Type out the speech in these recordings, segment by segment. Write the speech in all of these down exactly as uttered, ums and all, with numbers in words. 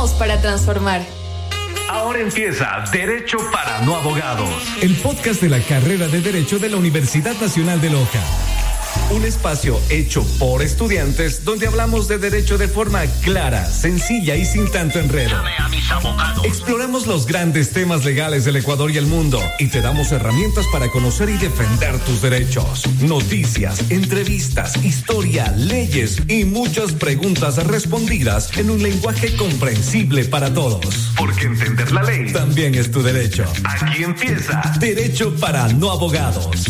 Trabajamos para transformar. Ahora empieza Derecho para No Abogados, el podcast de la carrera de Derecho de la Universidad Nacional de Loja. Un espacio hecho por estudiantes donde hablamos de derecho de forma clara, sencilla y sin tanto enredo. Llame a mis abogados. Exploramos los grandes temas legales del Ecuador y el mundo y te damos herramientas para conocer y defender tus derechos. Noticias, entrevistas, historia, leyes y muchas preguntas respondidas en un lenguaje comprensible para todos. Porque entender la ley también es tu derecho. Aquí empieza Derecho para No Abogados.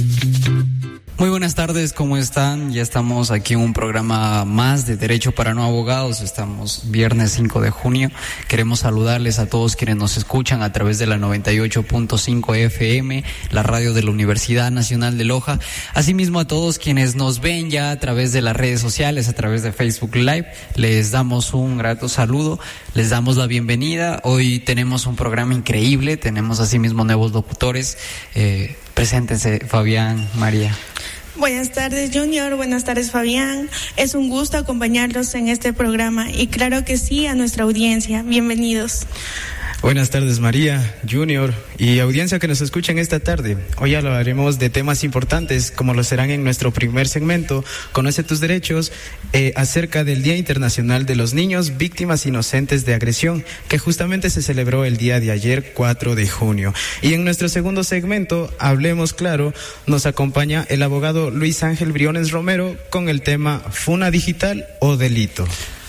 Muy buenas tardes, ¿cómo están? Ya estamos aquí en un programa más de Derecho para No Abogados. Estamos viernes cinco de junio. Queremos saludarles a todos quienes nos escuchan a través de la noventa y ocho punto cinco F M, la radio de la Universidad Nacional de Loja. Asimismo a todos quienes nos ven ya a través de las redes sociales, a través de Facebook Live. Les damos un grato saludo, les damos la bienvenida. Hoy tenemos un programa increíble, tenemos asimismo nuevos locutores. Eh, preséntense, Fabián, María. Buenas tardes, Junior. Buenas tardes, Fabián. Es un gusto acompañarlos en este programa y claro que sí a nuestra audiencia. Bienvenidos. Buenas tardes, María, Junior y audiencia que nos escuchan esta tarde. Hoy hablaremos de temas importantes como lo serán en nuestro primer segmento, Conoce tus derechos, eh, acerca del Día Internacional de los Niños Víctimas Inocentes de Agresión, que justamente se celebró el día de ayer, cuatro de junio. Y en nuestro segundo segmento, Hablemos Claro, nos acompaña el abogado Luis Ángel Briones Romero con el tema Funa Digital o Delito.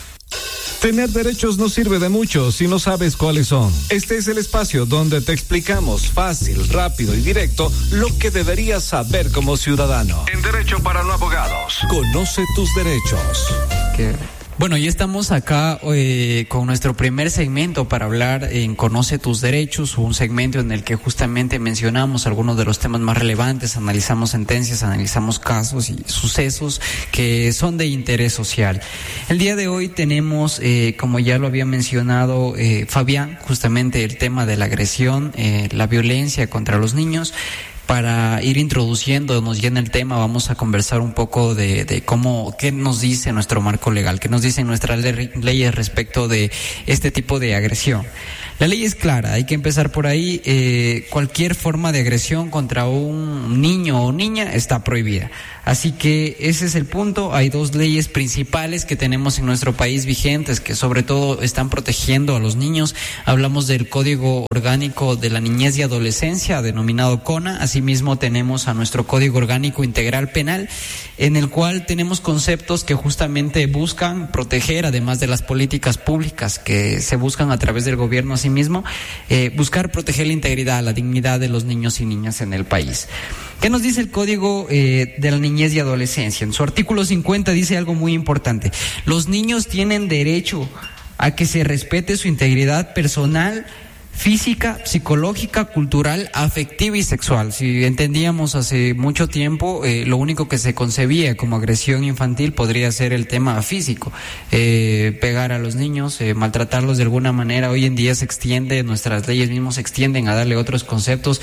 Tener derechos no sirve de mucho si no sabes cuáles son. Este es el espacio donde te explicamos fácil, rápido y directo lo que deberías saber como ciudadano. En Derecho para No Abogados. Conoce tus derechos. ¿Qué? Bueno, ya estamos acá eh, con nuestro primer segmento para hablar en Conoce tus derechos, un segmento en el que justamente mencionamos algunos de los temas más relevantes, analizamos sentencias, analizamos casos y sucesos que son de interés social. El día de hoy tenemos, eh, como ya lo había mencionado eh, Fabián, justamente el tema de la agresión, eh, la violencia contra los niños. Para ir introduciéndonos ya en el tema, vamos a conversar un poco de, de cómo, qué nos dice nuestro marco legal, qué nos dicen nuestras le- leyes respecto de este tipo de agresión. La ley es clara, hay que empezar por ahí. Eh, cualquier forma de agresión contra un niño o niña está prohibida. Así que ese es el punto. Hay dos leyes principales que tenemos en nuestro país vigentes que sobre todo están protegiendo a los niños. Hablamos del Código Orgánico de la Niñez y Adolescencia, denominado CONA. Asimismo tenemos a nuestro Código Orgánico Integral Penal, en el cual tenemos conceptos que justamente buscan proteger, además de las políticas públicas que se buscan a través del gobierno asimismo, eh, buscar proteger la integridad, la dignidad de los niños y niñas en el país. ¿Qué nos dice el Código eh, de la Niñez y Adolescencia? En su artículo cincuenta dice algo muy importante. Los niños tienen derecho a que se respete su integridad personal, física, psicológica, cultural, afectiva y sexual. Si entendíamos hace mucho tiempo, eh, lo único que se concebía como agresión infantil podría ser el tema físico, eh, pegar a los niños, eh, maltratarlos de alguna manera. Hoy en día se extiende, nuestras leyes mismas se extienden a darle otros conceptos,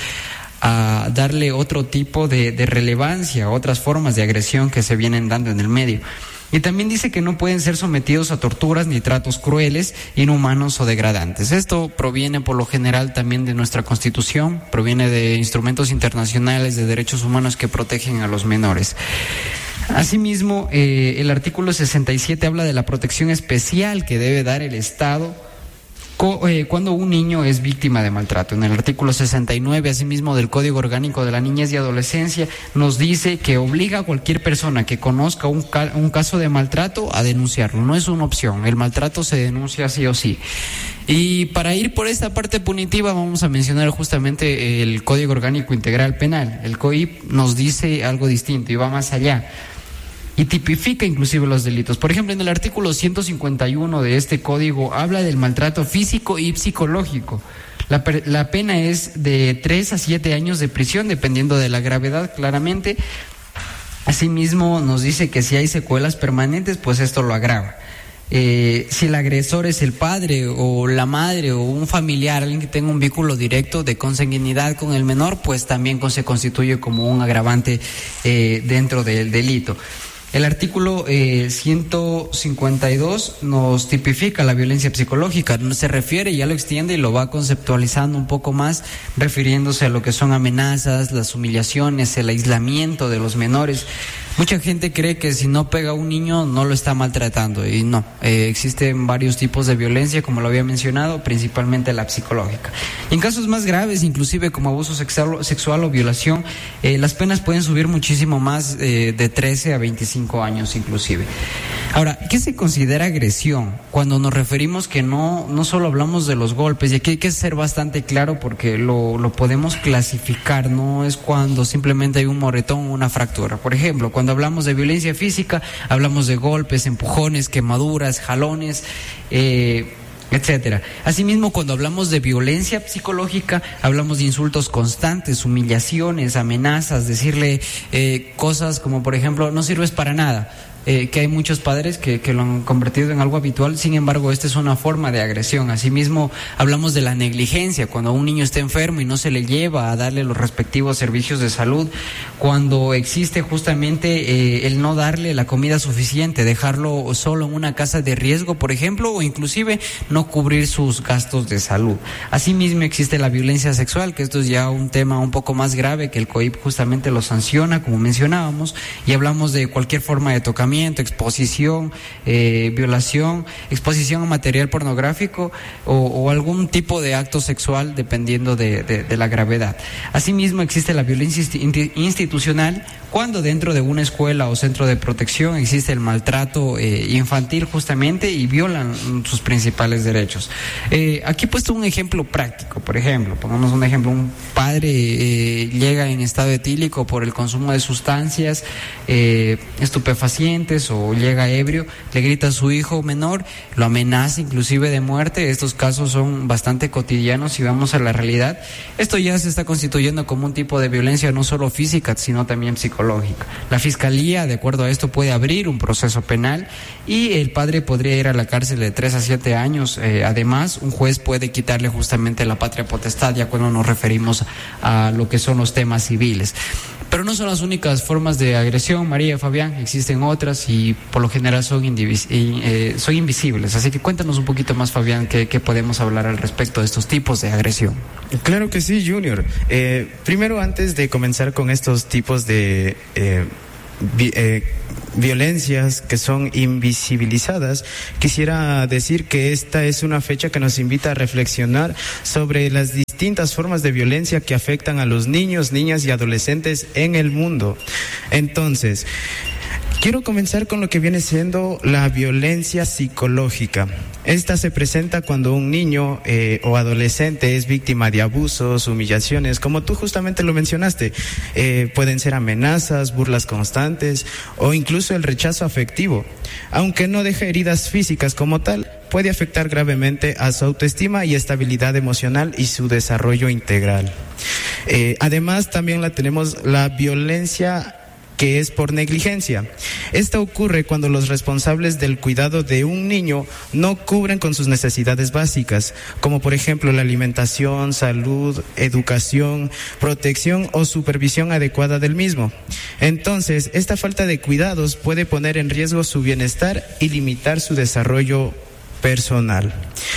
a darle otro tipo de, de relevancia, otras formas de agresión que se vienen dando en el medio. Y también dice que no pueden ser sometidos a torturas ni tratos crueles, inhumanos o degradantes. Esto proviene por lo general también de nuestra Constitución, proviene de instrumentos internacionales de derechos humanos que protegen a los menores. Asimismo, eh, el artículo sesenta y siete habla de la protección especial que debe dar el Estado cuando un niño es víctima de maltrato. En el artículo sesenta y nueve, asimismo, del Código Orgánico de la Niñez y Adolescencia, nos dice que obliga a cualquier persona que conozca un, ca- un caso de maltrato a denunciarlo. No es una opción, el maltrato se denuncia sí o sí. Y para ir por esta parte punitiva vamos a mencionar justamente el Código Orgánico Integral Penal. El C O I P nos dice algo distinto y va más allá. Y tipifica inclusive los delitos. Por ejemplo, en el artículo ciento cincuenta y uno de este código habla del maltrato físico y psicológico. La, la pena es de tres a siete años de prisión, dependiendo de la gravedad, claramente. Asimismo, nos dice que si hay secuelas permanentes, pues esto lo agrava. Eh, si el agresor es el padre o la madre o un familiar, alguien que tenga un vínculo directo de consanguinidad con el menor, pues también se constituye como un agravante eh, dentro del delito. El artículo eh, ciento cincuenta y dos nos tipifica la violencia psicológica, no se refiere, ya lo extiende y lo va conceptualizando un poco más, refiriéndose a lo que son amenazas, las humillaciones, el aislamiento de los menores. Mucha gente cree que si no pega a un niño no lo está maltratando, y no, eh, existen varios tipos de violencia, como lo había mencionado, principalmente la psicológica. Y en casos más graves, inclusive como abuso sexual, sexual o violación, eh, las penas pueden subir muchísimo más, eh, de trece a veinticinco años inclusive. Ahora, ¿qué se considera agresión? Cuando nos referimos que no, no solo hablamos de los golpes, y aquí hay que ser bastante claro porque lo, lo podemos clasificar, no es cuando simplemente hay un moretón o una fractura. Por ejemplo, cuando hablamos de violencia física, hablamos de golpes, empujones, quemaduras, jalones, eh, etcétera. Asimismo, cuando hablamos de violencia psicológica, hablamos de insultos constantes, humillaciones, amenazas, decirle eh, cosas como, por ejemplo, no sirves para nada. Eh, que hay muchos padres que, que lo han convertido en algo habitual. Sin embargo, esta es una forma de agresión. Asimismo, hablamos de la negligencia, cuando un niño está enfermo y no se le lleva a darle los respectivos servicios de salud, cuando existe justamente eh, el no darle la comida suficiente, dejarlo solo en una casa de riesgo, por ejemplo, o inclusive no cubrir sus gastos de salud. Asimismo, existe la violencia sexual, que esto es ya un tema un poco más grave, que el C O I P justamente lo sanciona, como mencionábamos, y hablamos de cualquier forma de tocamiento, exposición, eh, violación, exposición a material pornográfico o, o algún tipo de acto sexual, dependiendo de, de, de la gravedad. Asimismo, existe la violencia institucional, cuando dentro de una escuela o centro de protección existe el maltrato eh, infantil justamente y violan sus principales derechos. Eh, aquí he puesto un ejemplo práctico. Por ejemplo, pongamos un ejemplo, un padre eh, llega en estado etílico por el consumo de sustancias eh, estupefacientes o llega ebrio, le grita a su hijo menor, lo amenaza inclusive de muerte. Estos casos son bastante cotidianos si vamos a la realidad. Esto ya se está constituyendo como un tipo de violencia no solo física, sino también psicológica. La fiscalía, de acuerdo a esto, puede abrir un proceso penal y el padre podría ir a la cárcel de tres a siete años. Eh, además, un juez puede quitarle justamente la patria potestad, ya cuando nos referimos a lo que son los temas civiles. Pero no son las únicas formas de agresión, María, Fabián, existen otras y por lo general son, indivis- eh, son invisibles. Así que cuéntanos un poquito más, Fabián, qué, qué podemos hablar al respecto de estos tipos de agresión. Claro que sí, Junior. Eh, primero, antes de comenzar con estos tipos de eh, vi- eh, violencias que son invisibilizadas, quisiera decir que esta es una fecha que nos invita a reflexionar sobre las distintas formas de violencia que afectan a los niños, niñas y adolescentes en el mundo. Entonces, quiero comenzar con lo que viene siendo la violencia psicológica. Esta se presenta cuando un niño eh, o adolescente es víctima de abusos, humillaciones, como tú justamente lo mencionaste. Eh, pueden ser amenazas, burlas constantes o incluso el rechazo afectivo. Aunque no deje heridas físicas como tal, puede afectar gravemente a su autoestima y estabilidad emocional y su desarrollo integral. Eh, además, también la tenemos la violencia que es por negligencia. Esta ocurre cuando los responsables del cuidado de un niño no cubren con sus necesidades básicas, como por ejemplo la alimentación, salud, educación, protección o supervisión adecuada del mismo. Entonces, esta falta de cuidados puede poner en riesgo su bienestar y limitar su desarrollo personal.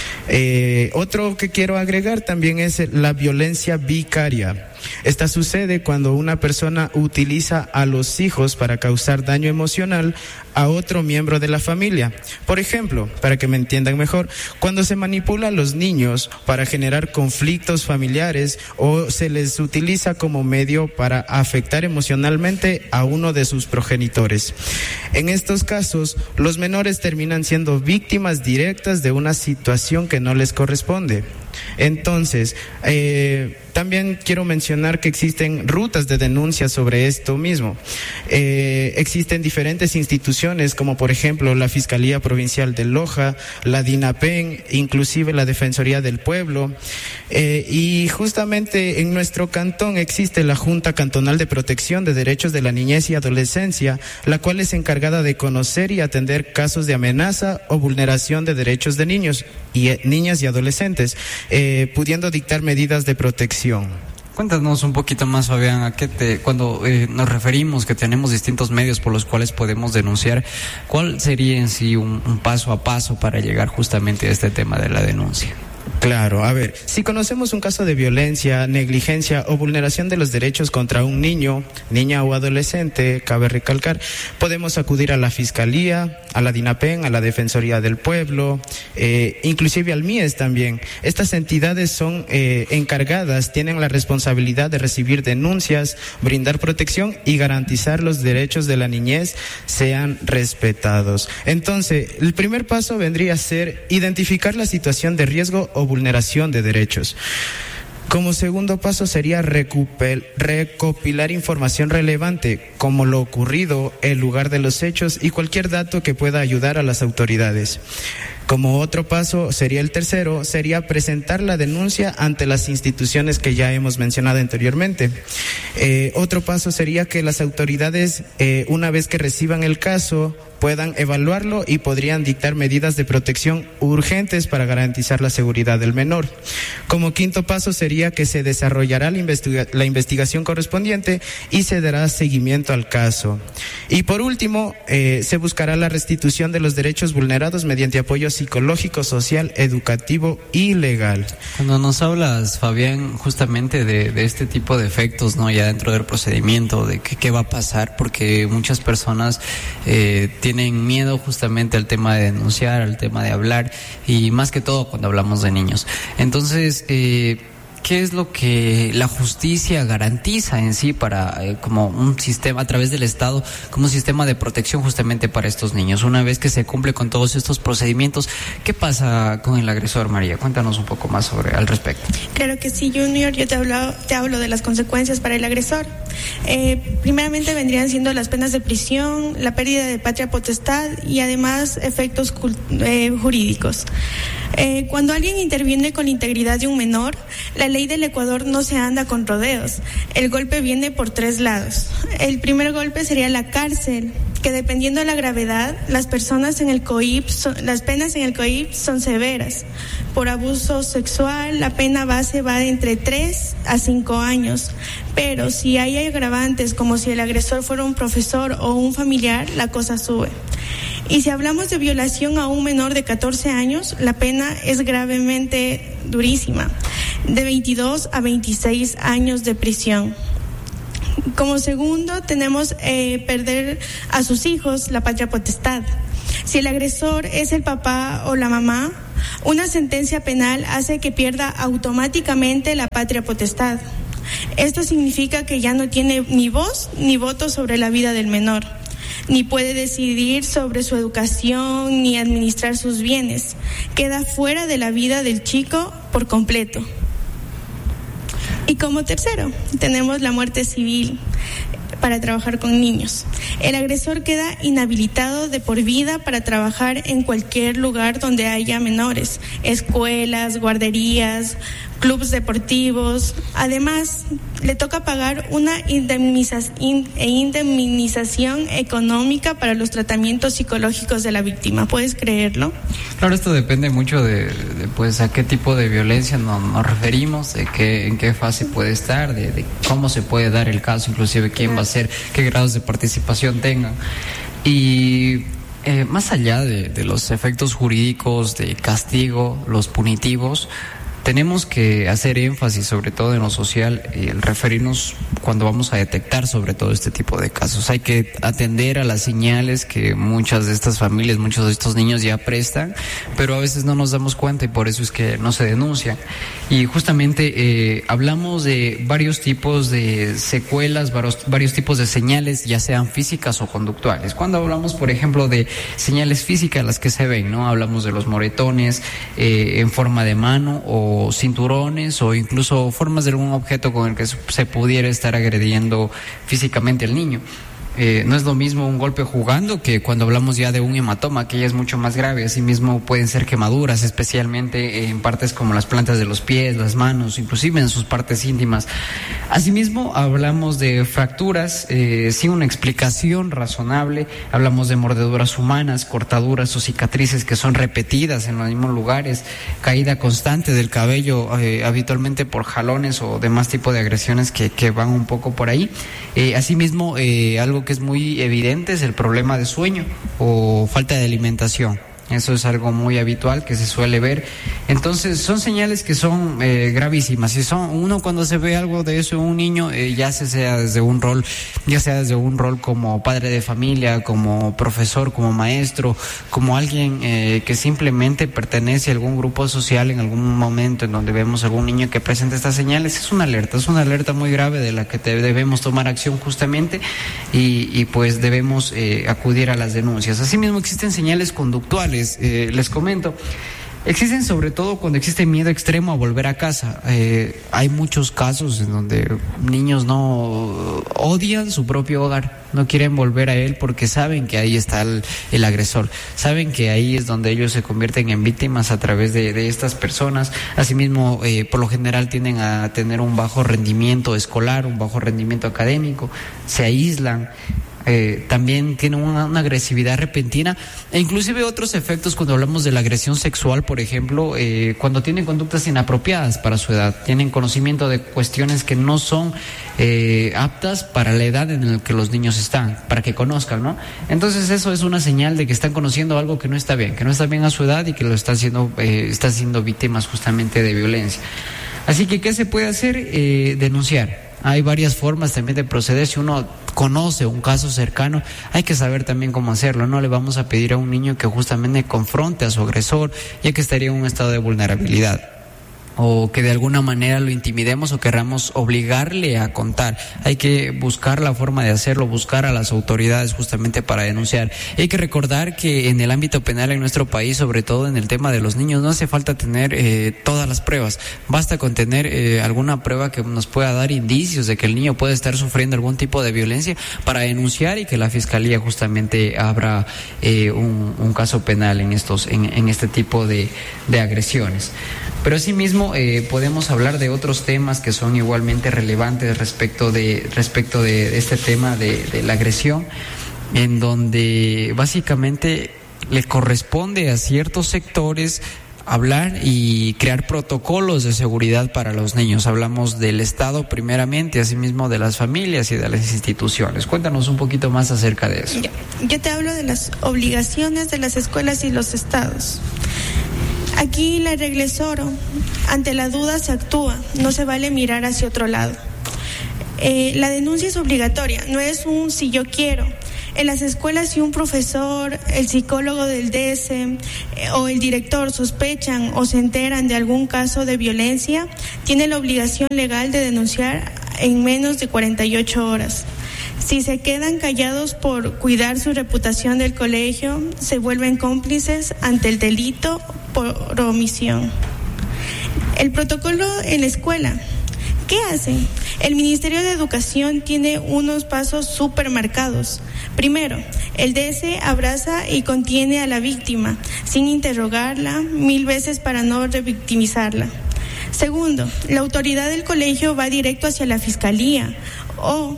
Eh, otro que quiero agregar también es la violencia vicaria. Esta sucede cuando una persona utiliza a los hijos para causar daño emocional a otro miembro de la familia. Por ejemplo, para que me entiendan mejor, cuando se manipula a los niños para generar conflictos familiares o se les utiliza como medio para afectar emocionalmente a uno de sus progenitores. En estos casos, los menores terminan siendo víctimas directas de una situación que no les corresponde. Entonces, eh, también quiero mencionar que existen rutas de denuncia sobre esto mismo. Eh, existen diferentes instituciones como por ejemplo la Fiscalía Provincial de Loja, la DINAPEN, inclusive la Defensoría del Pueblo. Eh, y justamente en nuestro cantón existe la Junta Cantonal de Protección de Derechos de la Niñez y Adolescencia, la cual es encargada de conocer y atender casos de amenaza o vulneración de derechos de niños y eh, niñas y adolescentes, eh, pudiendo dictar medidas de protección. Cuéntanos un poquito más, Fabián, a qué te, cuando eh, nos referimos que tenemos distintos medios por los cuales podemos denunciar, ¿cuál sería en sí un, un paso a paso para llegar justamente a este tema de la denuncia? Claro, a ver, si conocemos un caso de violencia, negligencia o vulneración de los derechos contra un niño, niña o adolescente, cabe recalcar, podemos acudir a la Fiscalía, a la DINAPEN, a la Defensoría del Pueblo, eh, inclusive al M I E S también. Estas entidades son eh, encargadas, tienen la responsabilidad de recibir denuncias, brindar protección y garantizar los derechos de la niñez sean respetados. Entonces, el primer paso vendría a ser identificar la situación de riesgo o vulneración de derechos. Como segundo paso sería recupel, recopilar información relevante, como lo ocurrido, el lugar de los hechos y cualquier dato que pueda ayudar a las autoridades. Como otro paso sería el tercero, sería presentar la denuncia ante las instituciones que ya hemos mencionado anteriormente. Eh, otro paso sería que las autoridades, eh, una vez que reciban el caso, puedan evaluarlo y podrían dictar medidas de protección urgentes para garantizar la seguridad del menor. Como quinto paso sería que se desarrollará la, investiga- la investigación correspondiente y se dará seguimiento al caso. Y por último, eh, se buscará la restitución de los derechos vulnerados mediante apoyo psicológico, social, educativo y legal. Cuando nos hablas, Fabián, justamente de, de este tipo de efectos, ¿no? Ya dentro del procedimiento, de que, qué va a pasar, porque muchas personas eh, tienen miedo justamente al tema de denunciar, al tema de hablar, y más que todo cuando hablamos de niños. Entonces, eh, ¿qué es lo que la justicia garantiza en sí para, eh, como un sistema, a través del Estado, como un sistema de protección justamente para estos niños? Una vez que se cumple con todos estos procedimientos, ¿qué pasa con el agresor, María? Cuéntanos un poco más sobre al respecto. Claro que sí, Junior, yo te hablo, te hablo de las consecuencias para el agresor. Eh, primeramente vendrían siendo las penas de prisión, la pérdida de patria potestad y además efectos eh, jurídicos. Eh, cuando alguien interviene con la integridad de un menor, la ley del Ecuador no se anda con rodeos. El golpe viene por tres lados. El primer golpe sería la cárcel, que dependiendo de la gravedad, las personas en el C O I P, son, las penas en el C O I P son severas. Por abuso sexual, la pena base va de entre tres a cinco años. Pero si hay agravantes, como si el agresor fuera un profesor o un familiar, la cosa sube. Y si hablamos de violación a un menor de catorce años, la pena es gravemente durísima, de veintidós a veintiséis años de prisión. Como segundo, tenemos eh, perder a sus hijos la patria potestad. Si el agresor es el papá o la mamá, una sentencia penal hace que pierda automáticamente la patria potestad. Esto significa que ya no tiene ni voz ni voto sobre la vida del menor, ni puede decidir sobre su educación ni administrar sus bienes. Queda fuera de la vida del chico por completo. Y como tercero, tenemos la muerte civil para trabajar con niños. El agresor queda inhabilitado de por vida para trabajar en cualquier lugar donde haya menores, escuelas, guarderías, clubes deportivos. Además, le toca pagar una indemnización, indemnización económica para los tratamientos psicológicos de la víctima. ¿Puedes creerlo? Claro, esto depende mucho de, de pues a qué tipo de violencia nos, nos referimos, de qué, en qué fase puede estar, de, de cómo se puede dar el caso, inclusive quién va a ser, qué grados de participación tengan. Y eh, más allá de, de los efectos jurídicos, de castigo, los punitivos, tenemos que hacer énfasis sobre todo en lo social y el referirnos cuando vamos a detectar sobre todo este tipo de casos. Hay que atender a las señales que muchas de estas familias, muchos de estos niños ya prestan, pero a veces no nos damos cuenta y por eso es que no se denuncian. Y justamente eh, hablamos de varios tipos de secuelas, varios, varios tipos de señales, ya sean físicas o conductuales. Cuando hablamos, por ejemplo, de señales físicas, las que se ven, ¿no? Hablamos de los moretones eh, en forma de mano o cinturones o incluso formas de algún objeto con el que se pudiera estar agrediendo físicamente al niño. Eh, no es lo mismo un golpe jugando que cuando hablamos ya de un hematoma, que ya es mucho más grave. Asimismo pueden ser quemaduras, especialmente en partes como las plantas de los pies, las manos, inclusive en sus partes íntimas. Asimismo hablamos de fracturas eh, sin una explicación razonable. Hablamos de mordeduras humanas, cortaduras o cicatrices que son repetidas en los mismos lugares, caída constante del cabello, eh, habitualmente por jalones o demás tipo de agresiones que, que van un poco por ahí. Eh, asimismo, eh, algo que es muy evidente es el problema de sueño o falta de alimentación. Eso es algo muy habitual que se suele ver. Entonces son señales que son eh, gravísimas. Y son uno cuando se ve algo de eso en un niño, eh, ya sea desde un rol, ya sea desde un rol como padre de familia, como profesor, como maestro, como alguien eh, que simplemente pertenece a algún grupo social en algún momento en donde vemos algún niño que presenta estas señales, es una alerta, es una alerta muy grave de la que te, debemos tomar acción justamente y, y pues debemos eh, acudir a las denuncias. Asimismo existen señales conductuales. Eh, les comento, existen sobre todo cuando existe miedo extremo a volver a casa. Eh, hay muchos casos en donde niños no odian su propio hogar, no quieren volver a él porque saben que ahí está el, el agresor, saben que ahí es donde ellos se convierten en víctimas a través de, de estas personas. Asimismo, eh, por lo general tienden a tener un bajo rendimiento escolar, un bajo rendimiento académico, se aíslan. Eh, también tienen una, una agresividad repentina e inclusive otros efectos cuando hablamos de la agresión sexual, por ejemplo, eh, cuando tienen conductas inapropiadas para su edad, tienen conocimiento de cuestiones que no son eh, aptas para la edad en la que los niños están, para que conozcan, ¿no? Entonces eso es una señal de que están conociendo algo que no está bien, que no está bien a su edad y que lo están siendo, eh, están siendo víctimas justamente de violencia. Así que, ¿qué se puede hacer? Eh, denunciar. Hay varias formas también de proceder. Si uno conoce un caso cercano, hay que saber también cómo hacerlo. No le vamos a pedir a un niño que justamente confronte a su agresor, ya que estaría en un estado de vulnerabilidad, o que de alguna manera lo intimidemos o querramos obligarle a contar. Hay que buscar la forma de hacerlo, buscar a las autoridades justamente para denunciar. Y hay que recordar que en el ámbito penal en nuestro país, sobre todo en el tema de los niños, no hace falta tener eh, todas las pruebas. Basta con tener eh, alguna prueba que nos pueda dar indicios de que el niño puede estar sufriendo algún tipo de violencia para denunciar y que la fiscalía justamente abra eh, un, un caso penal en estos, en, en este tipo de, de agresiones. Pero asimismo eh, podemos hablar de otros temas que son igualmente relevantes respecto de respecto de este tema de, de la agresión, en donde básicamente le corresponde a ciertos sectores hablar y crear protocolos de seguridad para los niños. Hablamos del Estado primeramente, asimismo de las familias y de las instituciones. Cuéntanos un poquito más acerca de eso. Yo, yo te hablo de las obligaciones de las escuelas y los estados. Aquí la regla es oro. Ante la duda se actúa, no se vale mirar hacia otro lado. Eh, la denuncia es obligatoria, no es un si yo quiero. En las escuelas, si un profesor, el psicólogo del D S eh, o el director sospechan o se enteran de algún caso de violencia, tiene la obligación legal de denunciar en menos de cuarenta y ocho horas. Si se quedan callados por cuidar su reputación del colegio, se vuelven cómplices ante el delito por omisión. El protocolo en la escuela. ¿Qué hacen? El Ministerio de Educación tiene unos pasos súper marcados. Primero, el D S abraza y contiene a la víctima, sin interrogarla mil veces para no revictimizarla. Segundo, la autoridad del colegio va directo hacia la fiscalía o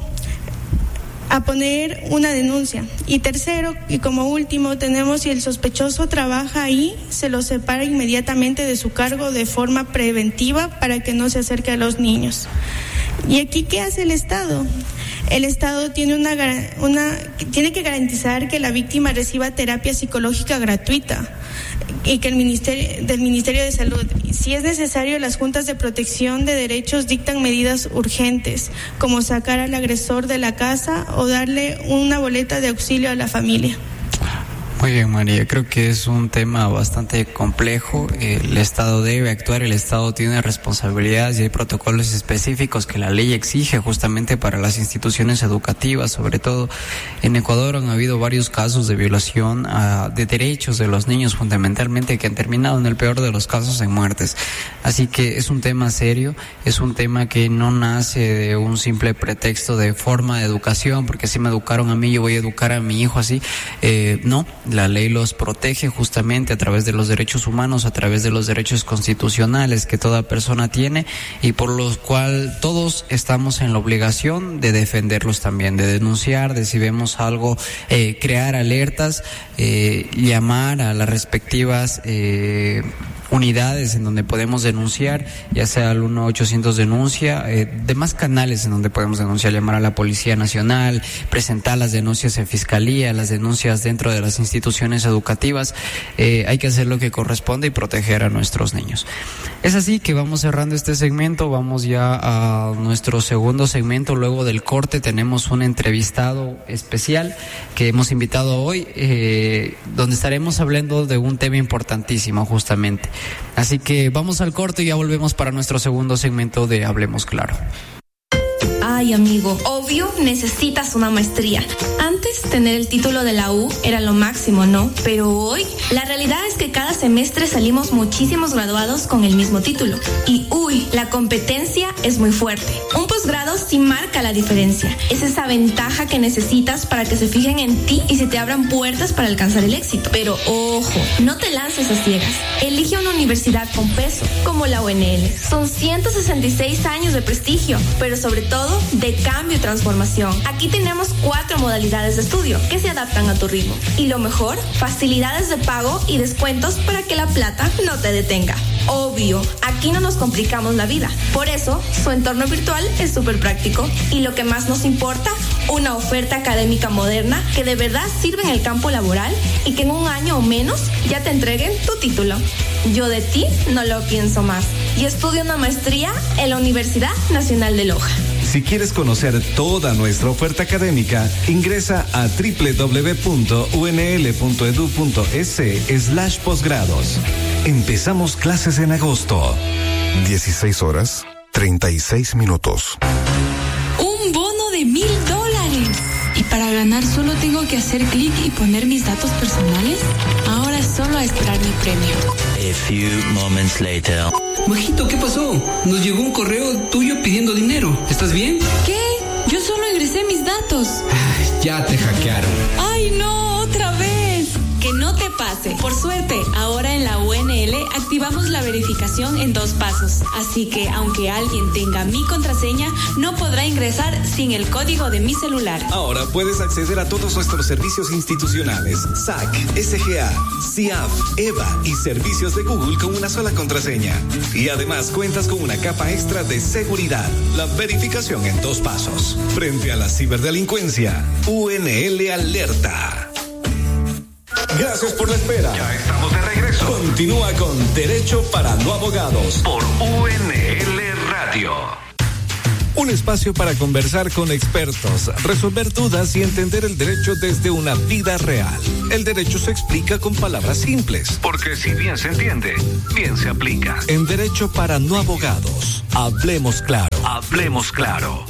a poner una denuncia. Y tercero, y como último, tenemos si el sospechoso trabaja ahí, se lo separa inmediatamente de su cargo de forma preventiva para que no se acerque a los niños. ¿Y aquí qué hace el Estado? El Estado tiene una, una tiene que garantizar que la víctima reciba terapia psicológica gratuita y que el ministerio del Ministerio de Salud, si es necesario, las juntas de protección de derechos dictan medidas urgentes, como sacar al agresor de la casa o darle una boleta de auxilio a la familia. Muy bien, María, creo que es un tema bastante complejo. El Estado debe actuar, el Estado tiene responsabilidades y hay protocolos específicos que la ley exige justamente para las instituciones educativas. Sobre todo en Ecuador han habido varios casos de violación uh, de derechos de los niños, fundamentalmente, que han terminado en el peor de los casos en muertes. Así que es un tema serio, es un tema que no nace de un simple pretexto de forma de educación, porque si me educaron a mí, yo voy a educar a mi hijo así. Eh, no. La ley los protege justamente a través de los derechos humanos, a través de los derechos constitucionales que toda persona tiene y por los cuales todos estamos en la obligación de defenderlos también, de denunciar, de si vemos algo, eh, crear alertas, eh, llamar a las respectivas eh, unidades en donde podemos denunciar, ya sea al uno ochocientos denuncia, eh, demás canales en donde podemos denunciar, llamar a la Policía Nacional, presentar las denuncias en Fiscalía, las denuncias dentro de las instituciones educativas. Eh, hay que hacer lo que corresponde y proteger a nuestros niños. Es así que vamos cerrando este segmento, vamos ya a nuestro segundo segmento. Luego del corte tenemos un entrevistado especial que hemos invitado hoy, eh, donde estaremos hablando de un tema importantísimo justamente. Así que vamos al corte y ya volvemos para nuestro segundo segmento de Hablemos Claro. Ay, amigo, obvio necesitas una maestría. Antes, tener el título de la U era lo máximo, ¿no? Pero hoy, la realidad es que cada semestre salimos muchísimos graduados con el mismo título. Y uy, la competencia es muy fuerte. Un posgrado sí marca la diferencia. Es esa ventaja que necesitas para que se fijen en ti y se te abran puertas para alcanzar el éxito. Pero ojo, no te lances a ciegas. Elige una universidad con peso, como la U N L. Son ciento sesenta y seis años de prestigio, pero sobre todo de cambio y transformación. Aquí tenemos cuatro modalidades de estudio que se adaptan a tu ritmo. Y lo mejor, facilidades de pago y descuentos para que la plata no te detenga. Obvio, aquí no nos complicamos la vida. Por eso, su entorno virtual es súper práctico. Y lo que más nos importa, una oferta académica moderna que de verdad sirve en el campo laboral y que en un año o menos ya te entreguen tu título. Yo de ti no lo pienso más. Y estudio una maestría en la Universidad Nacional de Loja. Si quieres conocer toda nuestra oferta académica, ingresa a doble u doble u doble u punto u n l punto e d u punto e s slash posgrados. Empezamos clases en agosto. dieciséis horas, treinta y seis minutos. Un bono de mil dólares. ¿Y para ganar solo tengo que hacer clic y poner mis datos personales? Ahora es solo a esperar mi premio. A few moments later. Majito, ¿qué pasó? Nos llegó un correo tuyo pidiendo dinero. ¿Estás bien? ¿Qué? Yo solo ingresé mis datos. Ay, ya te hackearon. ¡Ay, no! ¡Otra vez! Que no te pase. Por suerte, ahora en la U N L activamos la verificación en dos pasos. Así que, aunque alguien tenga mi contraseña, no podrá ingresar sin el código de mi celular. Ahora puedes acceder a todos nuestros servicios institucionales, S A C, S G A, C I A F, E V A y servicios de Google con una sola contraseña. Y además cuentas con una capa extra de seguridad, la verificación en dos pasos. Frente a la ciberdelincuencia, U N L alerta. Gracias por la espera. Ya estamos de regreso. Continúa con Derecho para No Abogados por U N L Radio. Un espacio para conversar con expertos, resolver dudas y entender el derecho desde una vida real. El derecho se explica con palabras simples. Porque si bien se entiende, bien se aplica. En Derecho para No Abogados, hablemos claro. Hablemos claro.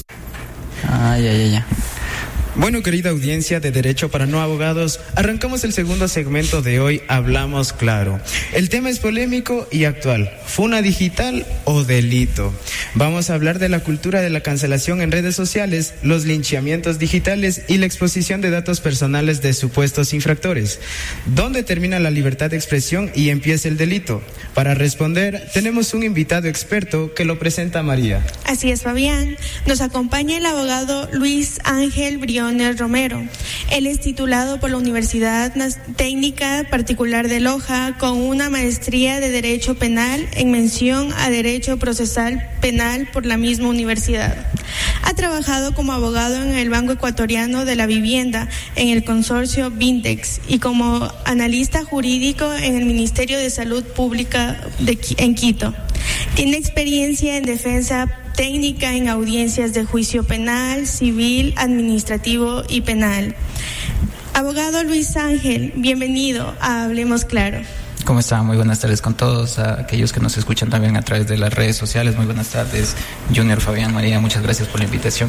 Ay, ay, ay, ay. Bueno, querida audiencia de Derecho para No Abogados, arrancamos el segundo segmento de hoy, Hablamos Claro. El tema es polémico y actual. ¿Funa digital o delito? Vamos a hablar de la cultura de la cancelación en redes sociales, los linchamientos digitales y la exposición de datos personales de supuestos infractores. ¿Dónde termina la libertad de expresión y empieza el delito? Para responder, tenemos un invitado experto que lo presenta María. Así es, Fabián. Nos acompaña el abogado Luis Ángel Briones Romero. Él es titulado por la Universidad Técnica Particular de Loja con una maestría de Derecho Penal en mención a Derecho Procesal Penal por la misma universidad. Ha trabajado como abogado en el Banco Ecuatoriano de la Vivienda, en el consorcio Vintex y como analista jurídico en el Ministerio de Salud Pública de, en Quito. Tiene experiencia en defensa técnica en audiencias de juicio penal, civil, administrativo y penal. Abogado Luis Ángel, bienvenido a Hablemos Claro. ¿Cómo están? Muy buenas tardes con todos, a aquellos que nos escuchan también a través de las redes sociales. Muy buenas tardes, Junior, Fabián, María, muchas gracias por la invitación.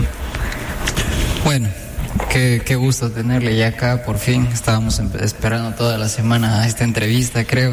Bueno, qué, qué gusto tenerle ya acá, por fin. Estábamos esperando toda la semana a esta entrevista, creo.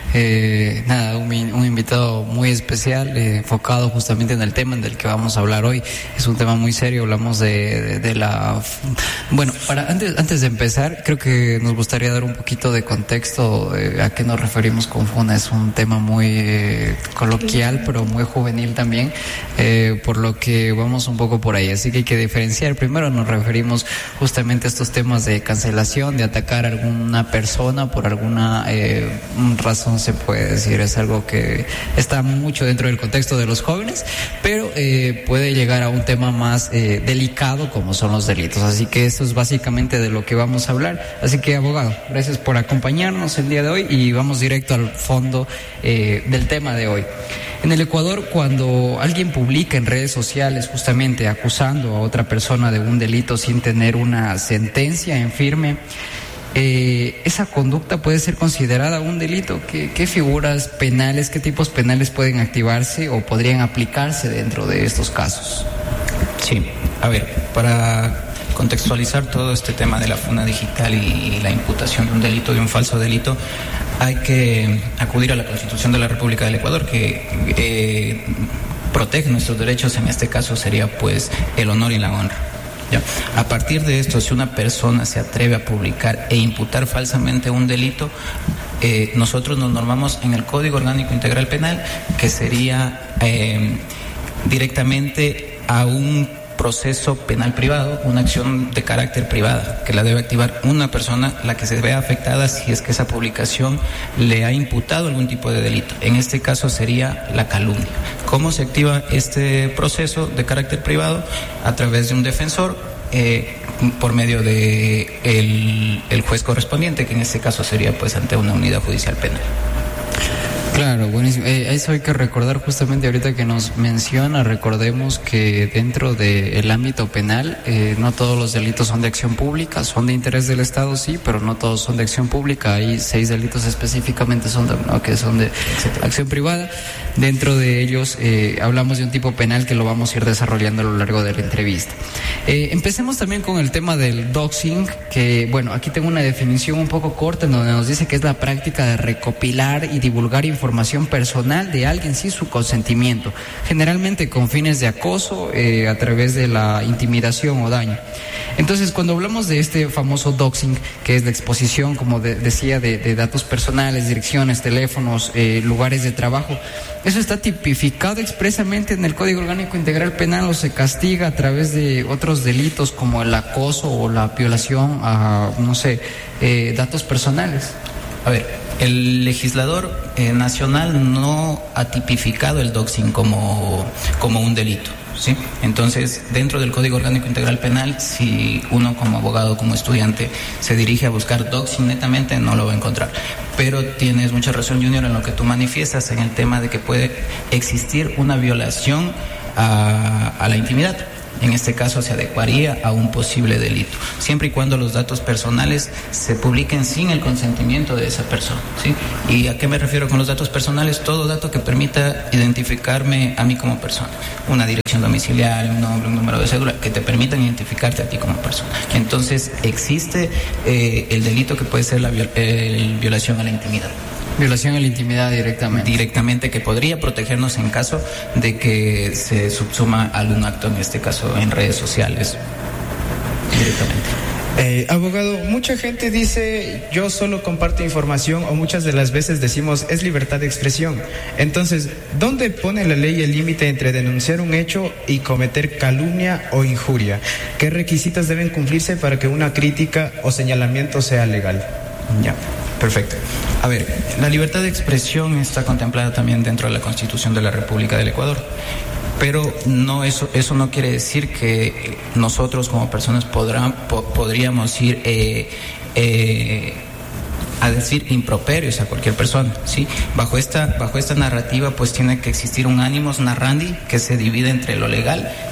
Eh, nada, un, un invitado muy especial, eh, enfocado justamente en el tema del que vamos a hablar hoy. Es un tema muy serio, hablamos de, de, de la... Bueno, para antes, antes de empezar, creo que nos gustaría dar un poquito de contexto eh, a qué nos referimos con FUNA. Es un tema muy eh, coloquial, pero muy juvenil también, eh, por lo que vamos un poco por ahí. Así que hay que diferenciar. Primero nos referimos justamente a estos temas de cancelación, de atacar a alguna persona por alguna eh, razón, se puede decir. Es algo que está mucho dentro del contexto de los jóvenes, pero eh, puede llegar a un tema más eh, delicado como son los delitos. Así que esto es básicamente de lo que vamos a hablar. Así que, abogado, gracias por acompañarnos el día de hoy y vamos directo al fondo eh, del tema de hoy. En el Ecuador, cuando alguien publica en redes sociales justamente acusando a otra persona de un delito sin tener una sentencia en firme, Eh, esa conducta puede ser considerada un delito. ¿Qué, qué figuras penales, qué tipos penales pueden activarse o podrían aplicarse dentro de estos casos? Sí, a ver, para contextualizar todo este tema de la FUNA digital y la imputación de un delito, de un falso delito, hay que acudir a la Constitución de la República del Ecuador, que eh, protege nuestros derechos. En este caso sería pues el honor y la honra. Ya. A partir de esto, si una persona se atreve a publicar e imputar falsamente un delito, eh, nosotros nos normamos en el Código Orgánico Integral Penal, que sería eh, directamente a un proceso penal privado, una acción de carácter privada, que la debe activar una persona, la que se vea afectada si es que esa publicación le ha imputado algún tipo de delito. En este caso sería la calumnia. ¿Cómo se activa este proceso de carácter privado? A través de un defensor, eh, por medio de el, el juez correspondiente, que en este caso sería pues ante una unidad judicial penal. Claro, buenísimo. Eh, eso hay que recordar justamente ahorita que nos menciona. Recordemos que dentro del ámbito penal eh, no todos los delitos son de acción pública, son de interés del Estado, sí, pero no todos son de acción pública. Hay seis delitos específicamente son de, ¿no? que son de acción privada. Dentro de ellos eh, hablamos de un tipo penal que lo vamos a ir desarrollando a lo largo de la entrevista. Eh, empecemos también con el tema del doxing, que bueno, aquí tengo una definición un poco corta en donde nos dice que es la práctica de recopilar y divulgar información personal de alguien sin su consentimiento, generalmente con fines de acoso, eh, a través de la intimidación o daño. Entonces, cuando hablamos de este famoso doxing, que es la exposición, como de, decía, de, de datos personales, direcciones, teléfonos, eh, lugares de trabajo, eso está tipificado expresamente en el Código Orgánico Integral Penal o se castiga a través de otros delitos como el acoso o la violación a, no sé, eh, datos personales. A ver, el legislador eh, nacional no ha tipificado el doxing como, como un delito, ¿sí? Entonces, dentro del Código Orgánico Integral Penal, si uno como abogado, como estudiante, se dirige a buscar doxing netamente, no lo va a encontrar. Pero tienes mucha razón, Junior, en lo que tú manifiestas, en el tema de que puede existir una violación a, a la intimidad. En este caso se adecuaría a un posible delito, siempre y cuando los datos personales se publiquen sin el consentimiento de esa persona, ¿sí? ¿Y a qué me refiero con los datos personales? Todo dato que permita identificarme a mí como persona, una dirección domiciliaria, un nombre, un número de cédula, que te permitan identificarte a ti como persona. Entonces existe eh, el delito que puede ser la viol- eh, violación a la intimidad. Violación a la intimidad directamente. Directamente, que podría protegernos en caso de que se subsuma algún acto, en este caso en redes sociales, directamente. Eh, abogado, mucha gente dice yo solo comparto información o muchas de las veces decimos es libertad de expresión. Entonces, ¿dónde pone la ley el límite entre denunciar un hecho y cometer calumnia o injuria? ¿Qué requisitos deben cumplirse para que una crítica o señalamiento sea legal? Ya. Perfecto. A ver, la libertad de expresión está contemplada también dentro de la Constitución de la República del Ecuador, pero no eso eso no quiere decir que nosotros como personas podrán, po, podríamos ir eh, eh, a decir improperios a cualquier persona, ¿sí? Bajo esta bajo esta narrativa, pues tiene que existir un animus narrandi que se divide entre lo legal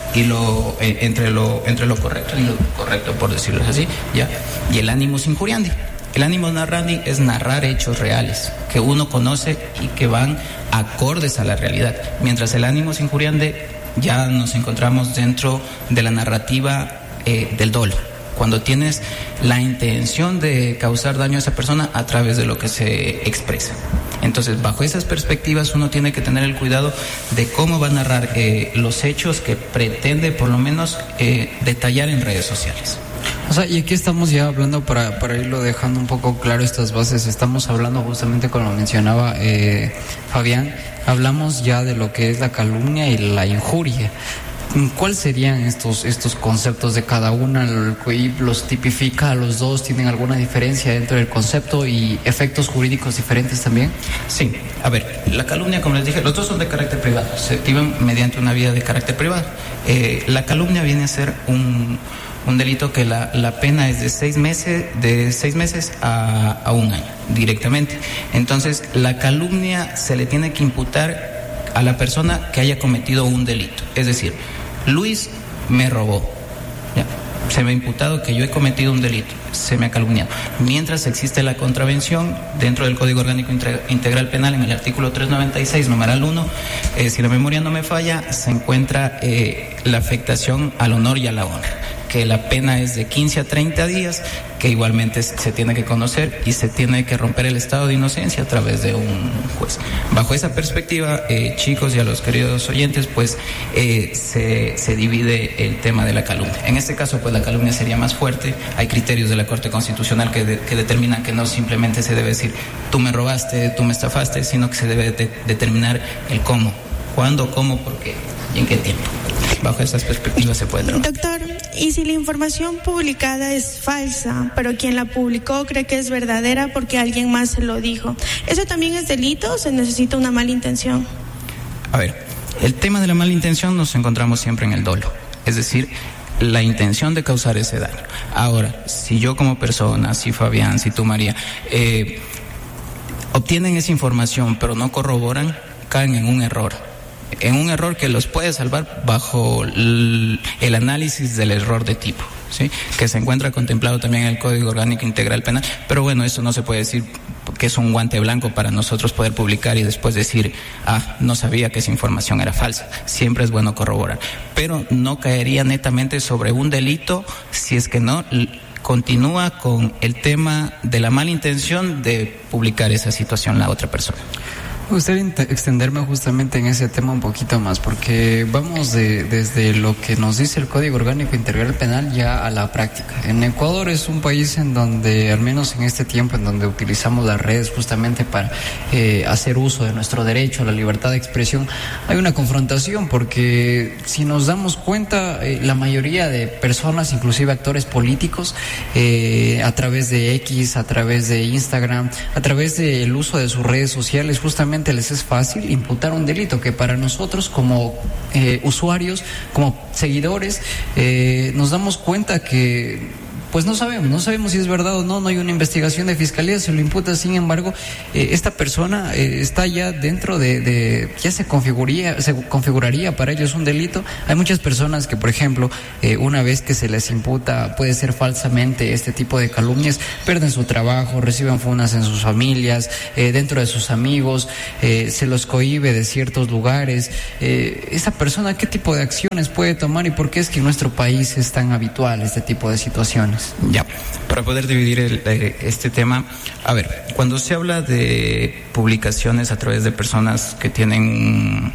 y lo eh, entre lo entre lo correcto y lo correcto, por decirlo así, ya. Y el animus injuriandi. El animus narrandi es narrar hechos reales que uno conoce y que van acordes a la realidad, mientras el animus injuriandi ya nos encontramos dentro de la narrativa eh, del dolo, cuando tienes la intención de causar daño a esa persona a través de lo que se expresa. Entonces, bajo esas perspectivas, uno tiene que tener el cuidado de cómo va a narrar eh, los hechos que pretende, por lo menos, eh, detallar en redes sociales. O sea, y aquí estamos ya hablando, para, para irlo dejando un poco claro estas bases, estamos hablando justamente, como mencionaba eh, Fabián, hablamos ya de lo que es la calumnia y la injuria. ¿Cuáles serían estos estos conceptos de cada una? ¿El C O I P los tipifica a los dos? ¿Tienen alguna diferencia dentro del concepto y efectos jurídicos diferentes también? Sí, a ver, la calumnia, como les dije, los dos son de carácter privado, se activan mediante una vía de carácter privado. Eh, la calumnia viene a ser un, un delito que la, la pena es de seis meses, de seis meses a, a un año, directamente. Entonces, la calumnia se le tiene que imputar a la persona que haya cometido un delito, es decir, Luis me robó, ya, se me ha imputado que yo he cometido un delito, se me ha calumniado. Mientras existe la contravención dentro del Código Orgánico Integral Penal, en el artículo trescientos noventa y seis, numeral uno, eh, si la memoria no me falla, se encuentra eh, la afectación al honor y a la honra, que la pena es de quince a treinta días, que igualmente se tiene que conocer y se tiene que romper el estado de inocencia a través de un juez. Bajo esa perspectiva, eh, chicos, y a los queridos oyentes, pues eh, se, se divide el tema de la calumnia. En este caso, pues la calumnia sería más fuerte. Hay criterios de la Corte Constitucional que, de, que determinan que no simplemente se debe decir tú me robaste, tú me estafaste, sino que se debe de, determinar el cómo, cuándo, cómo, por qué y en qué tiempo. Bajo esas perspectivas se puede trabajar. Doctor, ¿y si la información publicada es falsa, pero quien la publicó cree que es verdadera porque alguien más se lo dijo? ¿Eso también es delito o se necesita una mala intención? A ver, el tema de la mala intención nos encontramos siempre en el dolo, es decir, la intención de causar ese daño. Ahora, si yo como persona, si Fabián, si tú María, eh, obtienen esa información pero no corroboran, caen en un error. En un error que los puede salvar bajo el, el análisis del error de tipo, ¿sí? Que se encuentra contemplado también en el Código Orgánico Integral Penal, pero bueno, eso no se puede decir que es un guante blanco para nosotros poder publicar y después decir, ah, no sabía que esa información era falsa. Siempre es bueno corroborar, pero no caería netamente sobre un delito si es que no continúa con el tema de la mala intención de publicar esa situación la otra persona. Me gustaría extenderme justamente en ese tema un poquito más, porque vamos de, desde lo que nos dice el Código Orgánico Integral Penal ya a la práctica. En Ecuador es un país en donde, al menos en este tiempo, en donde utilizamos las redes justamente para eh, hacer uso de nuestro derecho a la libertad de expresión, hay una confrontación, porque si nos damos cuenta, eh, la mayoría de personas, inclusive actores políticos, eh, a través de X, a través de Instagram, a través del uso de sus redes sociales, justamente les es fácil imputar un delito que para nosotros como eh, usuarios, como seguidores, eh, nos damos cuenta que pues no sabemos, no sabemos si es verdad o no, no hay una investigación de fiscalía, se lo imputa. Sin embargo, eh, esta persona eh, está ya dentro de, de, ya se configuraría, se configuraría para ellos un delito. Hay muchas personas que, por ejemplo, eh, una vez que se les imputa, puede ser falsamente este tipo de calumnias, pierden su trabajo, reciben funas en sus familias, eh, dentro de sus amigos, eh, se los cohíbe de ciertos lugares. Eh, esa persona, ¿qué tipo de acciones puede tomar y por qué es que en nuestro país es tan habitual este tipo de situaciones? Ya, para poder dividir el, eh, este tema, a ver, cuando se habla de publicaciones a través de personas que tienen un,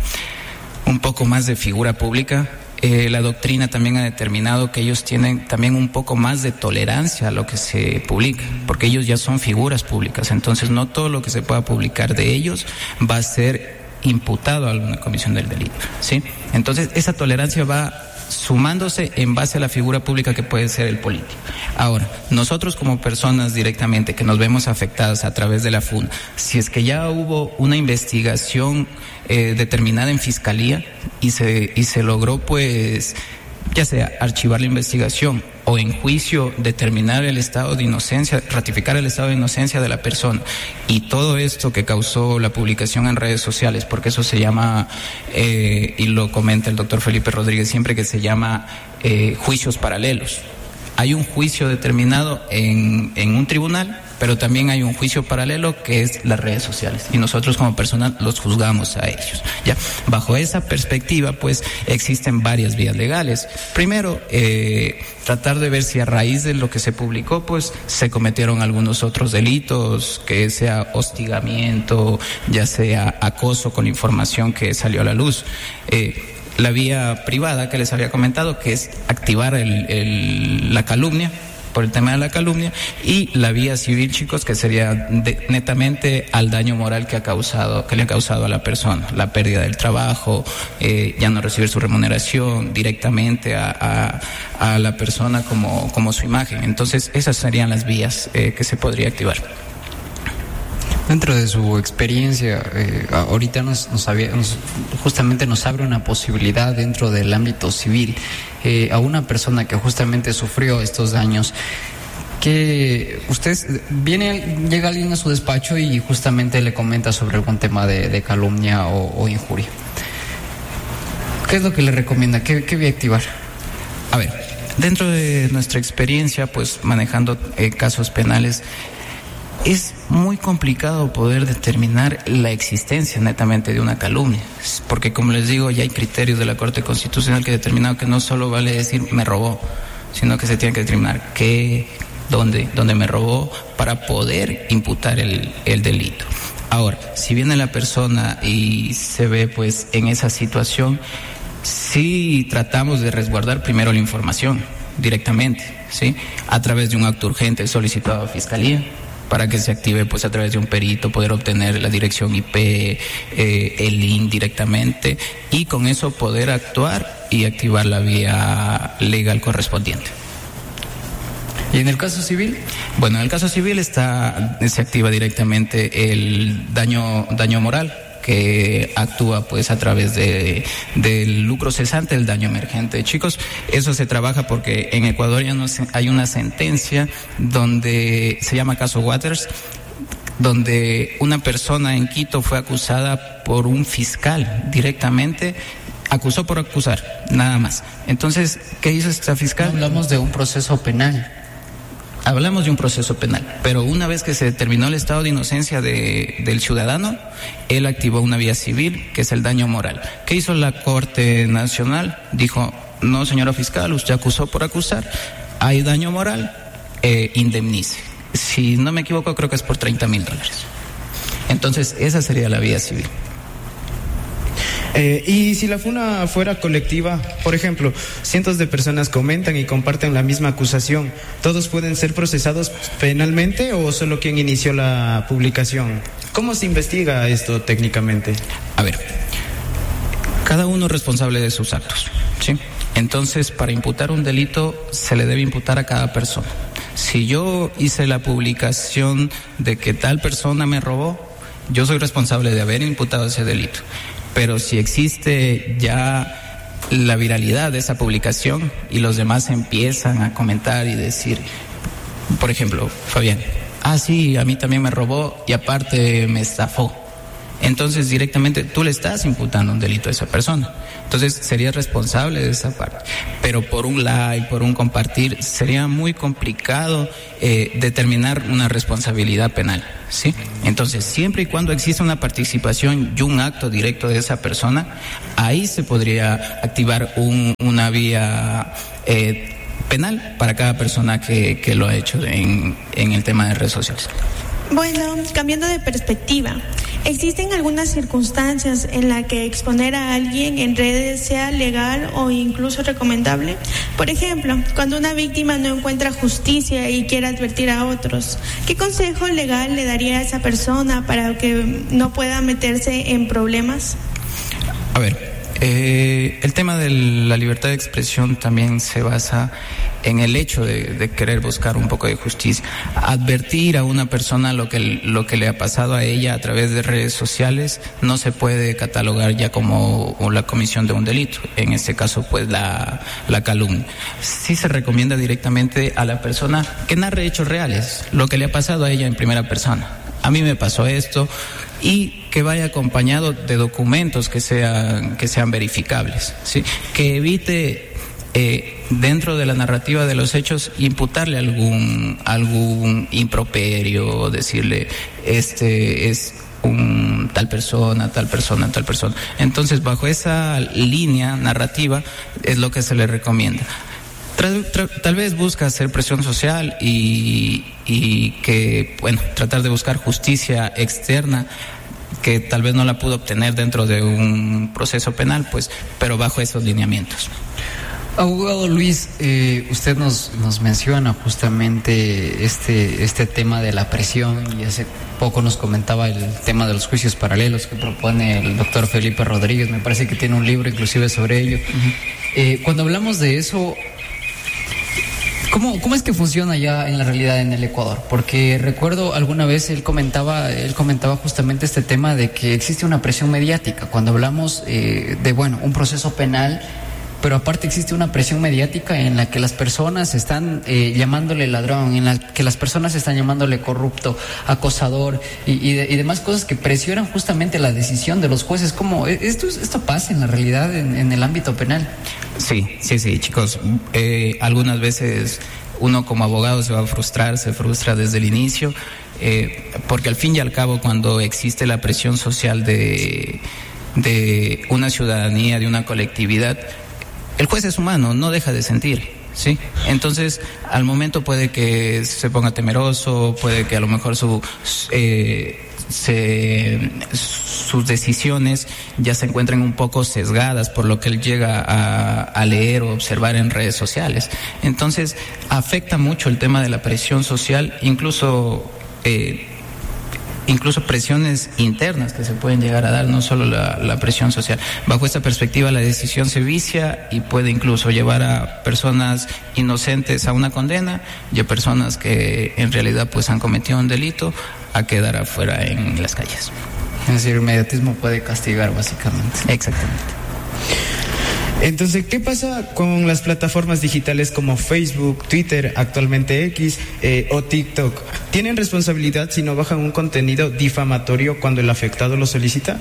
un poco más de figura pública, eh, la doctrina también ha determinado que ellos tienen también un poco más de tolerancia a lo que se publica, porque ellos ya son figuras públicas, entonces no todo lo que se pueda publicar de ellos va a ser imputado a alguna comisión del delito, ¿sí? Entonces esa tolerancia va sumándose en base a la figura pública que puede ser el político. Ahora, nosotros como personas directamente que nos vemos afectadas a través de la F U N, si es que ya hubo una investigación eh, determinada en fiscalía y se y se logró pues ya sea archivar la investigación o en juicio determinar el estado de inocencia, ratificar el estado de inocencia de la persona. Y todo esto que causó la publicación en redes sociales, porque eso se llama, eh, y lo comenta el doctor Felipe Rodríguez siempre, que se llama eh, juicios paralelos. Hay un juicio determinado en, en un tribunal, pero también hay un juicio paralelo que es las redes sociales, y nosotros como personas los juzgamos a ellos. Ya, bajo esa perspectiva, pues existen varias vías legales. Primero, eh, tratar de ver si a raíz de lo que se publicó, pues se cometieron algunos otros delitos, que sea hostigamiento, ya sea acoso con información que salió a la luz. Eh, la vía privada que les había comentado, que es activar el, el, la calumnia, por el tema de la calumnia, y la vía civil, chicos, que sería de, netamente al daño moral que ha causado, que le ha causado a la persona, la pérdida del trabajo, eh, ya no recibir su remuneración directamente a, a, a la persona como, como su imagen. Entonces, esas serían las vías eh, que se podría activar. Dentro de su experiencia, eh, ahorita nos, nos, había, nos justamente nos abre una posibilidad dentro del ámbito civil, eh, a una persona que justamente sufrió estos daños, que usted viene, llega alguien a su despacho y justamente le comenta sobre algún tema de, de calumnia o, o injuria. ¿Qué es lo que le recomienda? ¿Qué, qué voy a activar? A ver, dentro de nuestra experiencia, pues manejando eh, casos penales, es muy complicado poder determinar la existencia netamente de una calumnia, porque como les digo, ya hay criterios de la Corte Constitucional que ha determinado que no solo vale decir me robó, sino que se tiene que determinar qué, dónde, dónde me robó para poder imputar el, el delito. Ahora, si viene la persona y se ve pues en esa situación, sí tratamos de resguardar primero la información directamente, ¿sí? A través de un acto urgente solicitado a Fiscalía, para que se active pues a través de un perito, poder obtener la dirección I P, eh, el link directamente, y con eso poder actuar y activar la vía legal correspondiente. ¿Y en el caso civil? Bueno, en el caso civil está, se activa directamente el daño, daño moral, que actúa pues a través de del lucro cesante, el daño emergente. Chicos, eso se trabaja porque en Ecuador ya no se, hay una sentencia donde se llama caso Waters, donde una persona en Quito fue acusada por un fiscal directamente, acusó por acusar, nada más. Entonces, ¿qué hizo esta fiscal? Hablamos de un proceso penal. Hablamos de un proceso penal, pero una vez que se determinó el estado de inocencia de, del ciudadano, él activó una vía civil, que es el daño moral. ¿Qué hizo la Corte Nacional? Dijo, no, señora fiscal, usted acusó por acusar, hay daño moral, eh, indemnice. Si no me equivoco, creo que es por treinta mil dólares. Entonces, esa sería la vía civil. Eh, y si la funa fuera colectiva, por ejemplo, cientos de personas comentan y comparten la misma acusación, ¿todos pueden ser procesados penalmente o solo quien inició la publicación? ¿Cómo se investiga esto técnicamente? A ver, cada uno es responsable de sus actos, ¿sí? Entonces, para imputar un delito, se le debe imputar a cada persona. Si yo hice la publicación de que tal persona me robó, yo soy responsable de haber imputado ese delito. Pero si existe ya la viralidad de esa publicación y los demás empiezan a comentar y decir, por ejemplo, Fabián, ah, sí, a mí también me robó y aparte me estafó. Entonces directamente tú le estás imputando un delito a esa persona. Entonces serías responsable de esa parte. Pero por un like, por un compartir, sería muy complicado eh, determinar una responsabilidad penal, ¿sí? Entonces siempre y cuando exista una participación y un acto directo de esa persona, ahí se podría activar un, una vía eh, penal para cada persona que, que lo ha hecho en, en el tema de redes sociales. Bueno, cambiando de perspectiva, ¿existen algunas circunstancias en las que exponer a alguien en redes sea legal o incluso recomendable? Por ejemplo, cuando una víctima no encuentra justicia y quiere advertir a otros, ¿qué consejo legal le daría a esa persona para que no pueda meterse en problemas? A ver, Eh, el tema de la libertad de expresión también se basa en el hecho de, de querer buscar un poco de justicia. Advertir a una persona lo que, lo que le ha pasado a ella a través de redes sociales no se puede catalogar ya como la comisión de un delito. En este caso, pues la, la calumnia. Sí se recomienda directamente a la persona que narre hechos reales, lo que le ha pasado a ella en primera persona. A mí me pasó esto, y que vaya acompañado de documentos que sean, que sean verificables, ¿sí? Que evite eh, dentro de la narrativa de los hechos imputarle algún, algún improperio, decirle este es un tal persona, tal persona, tal persona. Entonces, bajo esa línea narrativa es lo que se le recomienda. Tra- tra- tal vez busca hacer presión social y, y que, bueno, tratar de buscar justicia externa que tal vez no la pudo obtener dentro de un proceso penal, pues, pero bajo esos lineamientos. Abogado Luis, eh, usted nos, nos menciona justamente este, este tema de la presión, y hace poco nos comentaba el tema de los juicios paralelos que propone el doctor Felipe Rodríguez. Me parece que tiene un libro inclusive sobre ello. Uh-huh. Eh, cuando hablamos de eso, ¿Cómo, ¿Cómo es que funciona ya en la realidad en el Ecuador? Porque recuerdo alguna vez él comentaba, él comentaba justamente este tema de que existe una presión mediática cuando hablamos eh, de, bueno, un proceso penal, pero aparte existe una presión mediática en la que las personas están eh, llamándole ladrón, en la que las personas están llamándole corrupto, acosador y, y, de, y demás cosas que presionan justamente la decisión de los jueces. ¿Cómo esto, esto pasa en la realidad en, en el ámbito penal? Sí, sí, sí, chicos. Eh, algunas veces uno como abogado se va a frustrar, se frustra desde el inicio, eh, porque al fin y al cabo, cuando existe la presión social de, de una ciudadanía, de una colectividad, el juez es humano, no deja de sentir, ¿sí? Entonces, al momento puede que se ponga temeroso, puede que a lo mejor su... Eh, Se, sus decisiones ya se encuentran un poco sesgadas por lo que él llega a, a leer o observar en redes sociales. Entonces, afecta mucho el tema de la presión social, incluso eh, incluso presiones internas que se pueden llegar a dar, no solo la, la presión social. Bajo esta perspectiva, la decisión se vicia y puede incluso llevar a personas inocentes a una condena y a personas que en realidad pues han cometido un delito a quedar afuera en las calles. Es decir, el mediatismo puede castigar básicamente. Exactamente. Entonces, ¿qué pasa con las plataformas digitales como Facebook, Twitter, actualmente X eh, o TikTok? ¿Tienen responsabilidad si no bajan un contenido difamatorio cuando el afectado lo solicita?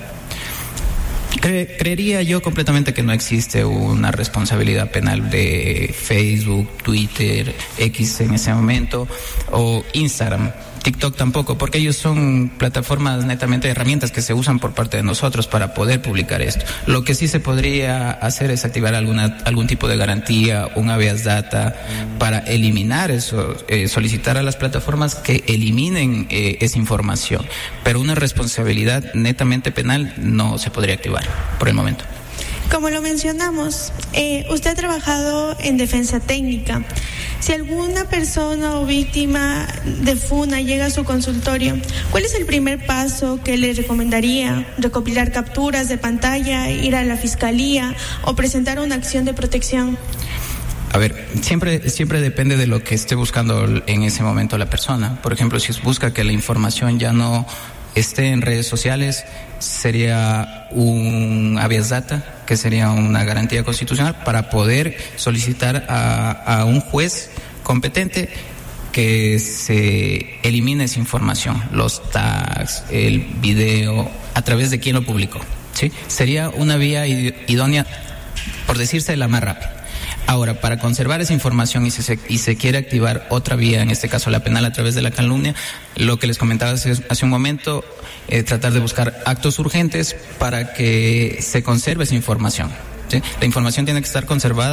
Cre- creería yo completamente que no existe una responsabilidad penal de Facebook, Twitter, X en ese momento, o Instagram. TikTok tampoco, porque ellos son plataformas netamente, herramientas que se usan por parte de nosotros para poder publicar esto. Lo que sí se podría hacer es activar alguna algún tipo de garantía, un habeas data, para eliminar eso, eh, solicitar a las plataformas que eliminen eh, esa información. Pero una responsabilidad netamente penal no se podría activar por el momento. Como lo mencionamos, eh, usted ha trabajado en defensa técnica. Si alguna persona o víctima de funa llega a su consultorio, ¿cuál es el primer paso que le recomendaría? ¿Recopilar capturas de pantalla, ir a la fiscalía o presentar una acción de protección? A ver, siempre, siempre depende de lo que esté buscando en ese momento la persona. Por ejemplo, si busca que la información ya no esté en redes sociales, sería un habeas data, que sería una garantía constitucional para poder solicitar a, a un juez competente que se elimine esa información, los tags, el video, a través de quién lo publicó, ¿sí? Sería una vía idónea, por decirse, la más rápida. Ahora, para conservar esa información y se, y se quiere activar otra vía, en este caso la penal a través de la calumnia, lo que les comentaba hace, hace un momento, eh, tratar de buscar actos urgentes para que se conserve esa información, ¿sí? La información tiene que estar conservada